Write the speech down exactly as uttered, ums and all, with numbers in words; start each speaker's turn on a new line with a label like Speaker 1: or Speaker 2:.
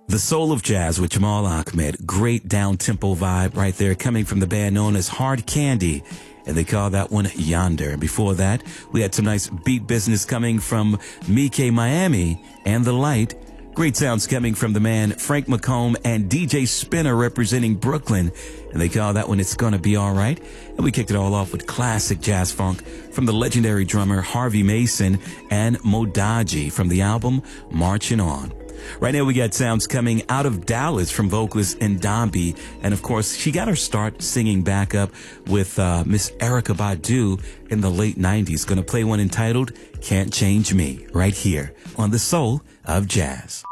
Speaker 1: The Soul of Jazz with Jamal Ahmed. Great down-tempo vibe right there coming from the band known as Hard Candy. And they call that one Yonder. And before that, we had some nice beat business coming from Mike Miami and The Light. Great sounds coming from the man Frank McComb and D J Spinner representing Brooklyn. And they call that one It's Gonna Be Alright. And we kicked it all off with classic jazz funk from the legendary drummer Harvey Mason and Modaji from the album Marching On. Right now we got sounds coming out of Dallas from vocalist Ndombi. And of course, she got her start singing back up with uh, Miss Erykah Badu in the late nineties. Gonna play one entitled Can't Change Me right here on The Soul of Jazz.